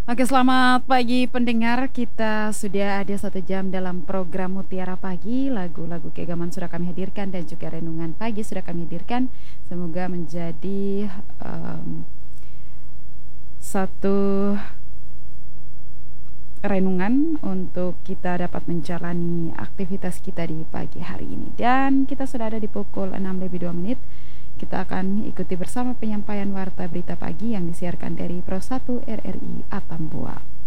Oke, selamat pagi pendengar. Kita sudah ada 1 jam dalam program Mutiara Pagi. Lagu-lagu keagamaan sudah kami hadirkan dan juga renungan pagi sudah kami hadirkan. Semoga menjadi satu renungan untuk kita dapat menjalani aktivitas kita di pagi hari ini. Dan kita sudah ada di pukul 6 lebih 2 menit. Kita akan ikuti bersama penyampaian warta berita pagi yang disiarkan dari Pro 1 RRI Atambua.